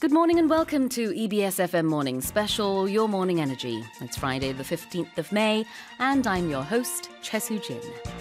Good morning and welcome to EBS FM Morning Special, Your Morning Energy. It's Friday the 15th of May and I'm your host, Choi Soo-jin.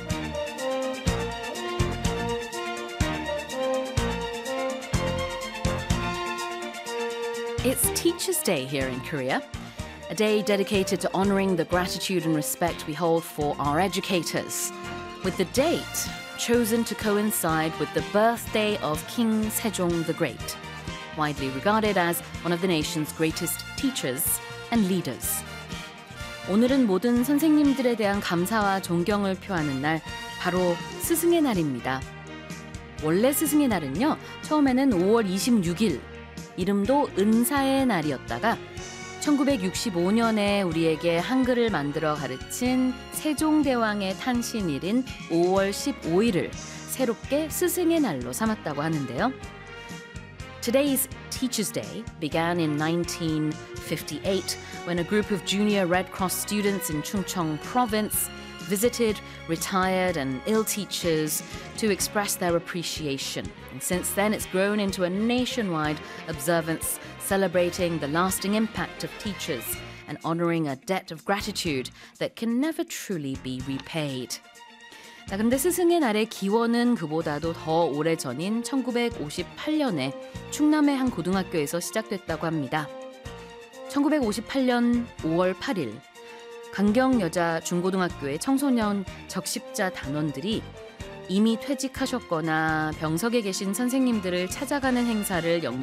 It's Teachers' Day here in Korea, a day dedicated to honoring the gratitude and respect we hold for our educators, with the date chosen to coincide with the birthday of King Sejong the Great, widely regarded as one of the nation's greatest teachers and leaders. 오늘은 모든 선생님들에 대한 감사와 존경을 표하는 날, 바로 스승의 날입니다. 원래 스승의 날은요, 처음에는 5월 26일, 이름도 은사의 날이었다가 1965년에 우리에게 한글을 만들어 가르친 세종대왕의 탄신일인 5월 15일을 새롭게 스승의 날로 삼았다고 하는데요. Today's Teachers' Day began in 1958 when a group of junior Red Cross students in Chungcheong province visited retired and ill teachers to express their appreciation. And since then, it's grown into a nationwide observance celebrating the lasting impact of teachers and honoring a debt of gratitude that can never truly be repaid. 자, 근데 스승의 날의 기원은 그보다도 더 오래전인 1958년에 충남의 한 고등학교에서 시작됐다고 합니다. 1958년 5월 8일 강경여자중고등학교의 청소년 적십자 단원들이 이미 퇴직하셨거나 병석에 계신 선생님들을 찾아가는 행사를